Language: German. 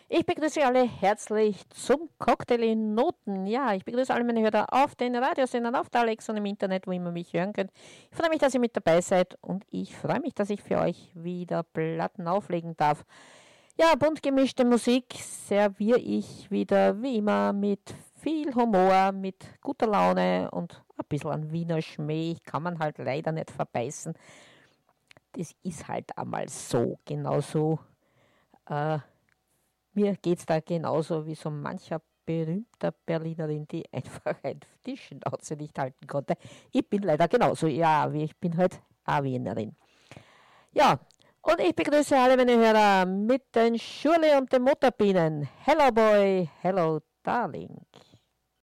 Ich begrüße alle herzlich zum Cocktail in Noten. Ja, ich begrüße alle meine Hörer auf den Radiosendern, auf der Alexa und im Internet, wo immer mich hören könnt. Ich freue mich, dass ihr mit dabei seid und ich freue mich, dass ich für euch wieder Platten auflegen darf. Ja, bunt gemischte Musik serviere ich wieder wie immer mit viel Humor, mit guter Laune und ein bisschen an Wiener Schmäh. Kann man halt leider nicht verbeißen. Das ist halt einmal so, genauso. Äh, Mir geht es da genauso wie so mancher berühmter Berlinerin, die einfach die Schnauze nicht halten konnte. Ich bin leider genauso, ja, wie ich bin halt auch Wienerin. Ja, und ich begrüße alle meine Hörer mit den Schurle und den Mutterbienen. Hello Boy, hello Darling.